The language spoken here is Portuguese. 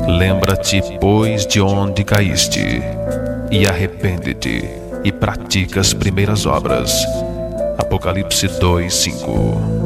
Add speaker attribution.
Speaker 1: Lembra-te, pois, de onde caíste, e arrepende-te, e pratica as primeiras obras. Apocalipse 2:5.